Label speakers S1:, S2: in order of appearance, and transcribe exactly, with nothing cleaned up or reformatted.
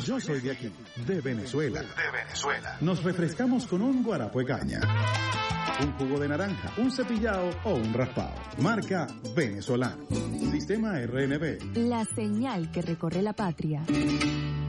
S1: Yo soy de aquí, de Venezuela.
S2: De Venezuela.
S1: Nos refrescamos con un guarapo de caña, un jugo de naranja, un cepillado o un raspado. Marca Venezolano. Sistema R N B.
S3: La señal que recorre la patria.